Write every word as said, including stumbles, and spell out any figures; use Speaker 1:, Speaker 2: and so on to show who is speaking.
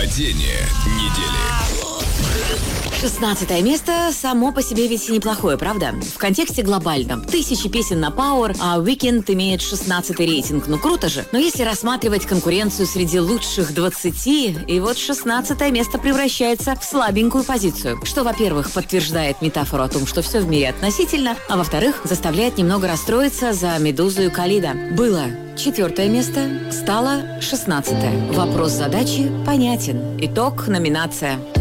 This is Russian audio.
Speaker 1: Падение недели.
Speaker 2: шестнадцатое место само по себе ведь неплохое, правда? В контексте глобальном. Тысячи песен на Power, а Weekend имеет шестнадцатый рейтинг. Ну круто же. Но если рассматривать конкуренцию среди лучших двадцати, и вот шестнадцатое место превращается в слабенькую позицию. Что, во-первых, подтверждает метафору о том, что все в мире относительно, а во-вторых, заставляет немного расстроиться за Медузу и Калида. Было четвертое место, стало шестнадцатое. Вопрос задачи понятен. Итог — номинация.